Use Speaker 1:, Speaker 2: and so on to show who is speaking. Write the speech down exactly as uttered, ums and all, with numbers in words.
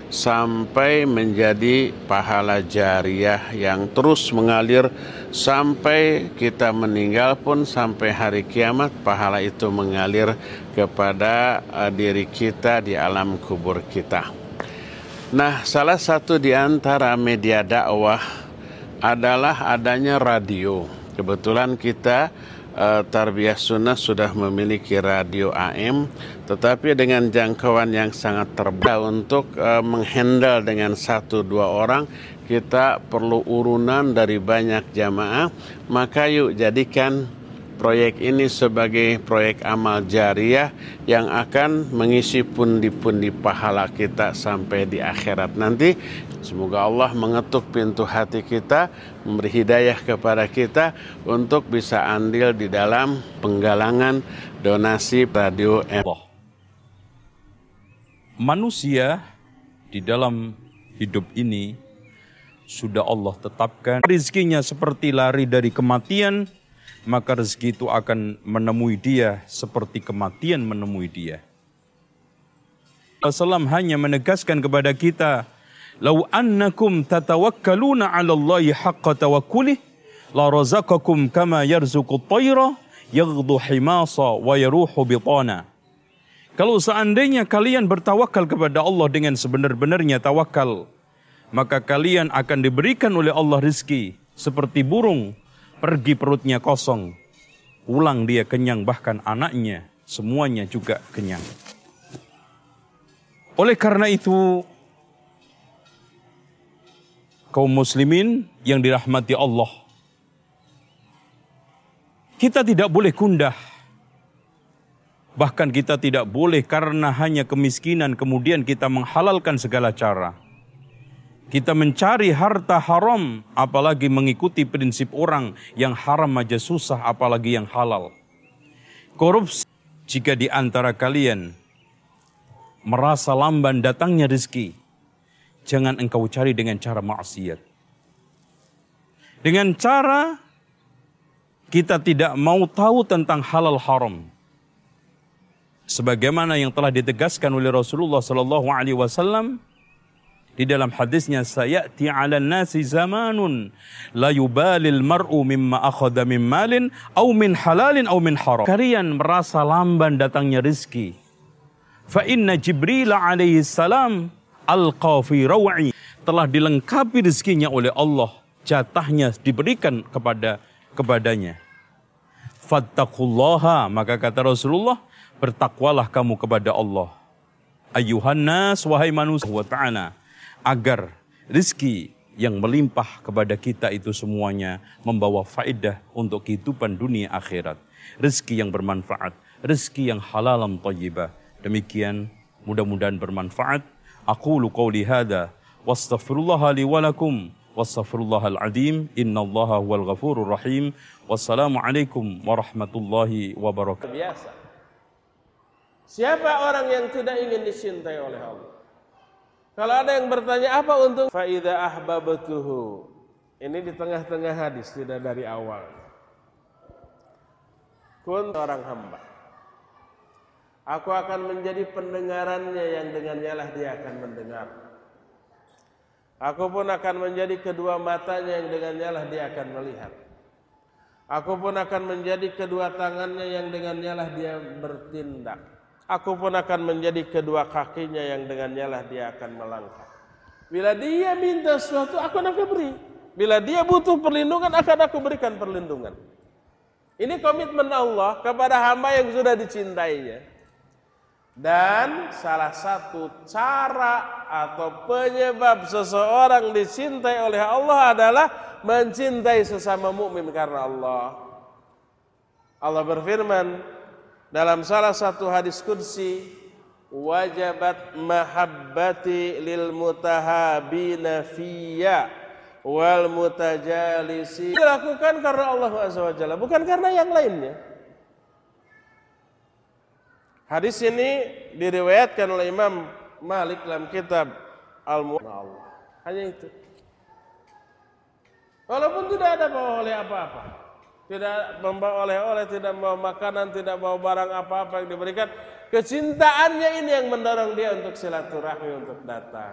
Speaker 1: sampai menjadi pahala jariah yang terus mengalir sampai kita meninggal pun, sampai hari kiamat pahala itu mengalir kepada uh, diri kita di alam kubur kita. Nah, salah satu di antara media dakwah adalah adanya radio. Kebetulan kita uh, Tarbiyah Sunnah sudah memiliki radio A M, tetapi dengan jangkauan yang sangat terbatas untuk uh, menghandle dengan satu dua orang, kita perlu urunan dari banyak jamaah. Maka yuk jadikan proyek ini sebagai proyek amal jariah yang akan mengisi pundi-pundi pahala kita sampai di akhirat nanti. Semoga Allah mengetuk pintu hati kita, memberi hidayah kepada kita untuk bisa andil di dalam penggalangan donasi radio M.
Speaker 2: Manusia di dalam hidup ini sudah Allah tetapkan rezekinya seperti lari dari kematian, maka rezeki itu akan menemui dia seperti kematian menemui dia. Rasulullah hanya menegaskan kepada kita, "Lau annakum tatawakkaluna 'ala Allahi haqqa tawakkulih, la razaqakum kama yarzuqut tayra yaghdu himasa wa yaruhu bitana." Kalau seandainya kalian bertawakal kepada Allah dengan sebenar-benarnya tawakal, maka kalian akan diberikan oleh Allah rezeki seperti burung pergi perutnya kosong, pulang dia kenyang, bahkan anaknya semuanya juga kenyang. Oleh karena itu, kaum muslimin yang dirahmati Allah, kita tidak boleh kundah. Bahkan kita tidak boleh karena hanya kemiskinan kemudian kita menghalalkan segala cara. Kita mencari harta haram, apalagi mengikuti prinsip orang yang haram aja susah, apalagi yang halal. Korupsi, jika di antara kalian merasa lamban datangnya rezeki, jangan engkau cari dengan cara maksiat. Dengan cara kita tidak mau tahu tentang halal haram. Sebagaimana yang telah ditegaskan oleh Rasulullah sallallahu alaihi wasallam di dalam hadisnya, sayati 'alan nasi zamanun la yubalil mar'u mimma akhadha min malin aw min halalin aw min haram. Kalian merasa lamban datangnya rezeki. Fa inna Jibril alaihi salam alqa fi raw'i, telah dilengkapi rezekinya oleh Allah, jatahnya diberikan kepada kepadanya. Fattaqullaha, maka kata Rasulullah, bertakwalah kamu kepada Allah. Ayuhan nas, wahai manusia, wa ta'ala, agar rezeki yang melimpah kepada kita itu semuanya membawa faedah untuk kehidupan dunia akhirat. Rezeki yang bermanfaat, rezeki yang halalan thayyibah. Demikian, mudah-mudahan bermanfaat. Aqulu qawli hadha, wastaghfirullaha li wa lakum, wastaghfirullahal azim, innallaha huwal ghafurur rahim. Wassalamualaikum warahmatullahi wabarakatuh.
Speaker 3: Biasa. Siapa orang yang tidak ingin dicintai oleh Allah? Kalau ada yang bertanya apa untuk faida ahbabtuhu, ini di tengah-tengah hadis, tidak dari awal. Kun orang hamba, aku akan menjadi pendengarannya yang dengannya lah dia akan mendengar. Aku pun akan menjadi kedua matanya yang dengannya lah dia akan melihat. Aku pun akan menjadi kedua tangannya yang dengannya lah dia bertindak. Aku pun akan menjadi kedua kakinya yang dengannya lah dia akan melangkah. Bila dia minta sesuatu, aku akan beri. Bila dia butuh perlindungan, akan aku berikan perlindungan. Ini komitmen Allah kepada hamba yang sudah dicintainya. Dan salah satu cara atau penyebab seseorang dicintai oleh Allah adalah mencintai sesama mukmin karena Allah. Allah berfirman dalam salah satu hadis qudsi, wajabat mahabbati lil mutahabina fiyya wal mutajalisi. Dilakukan karena Allah Azza wa Jalla, bukan karena yang lainnya. Hadis ini diriwayatkan oleh Imam Malik dalam kitab Al-Muwatta. Allah. Hanya itu. Walaupun tidak ada bawa oleh apa-apa. Tidak membawa oleh-oleh, tidak membawa makanan, tidak bawa barang apa-apa yang diberikan. Kecintaannya ini yang mendorong dia untuk silaturahmi, untuk datang.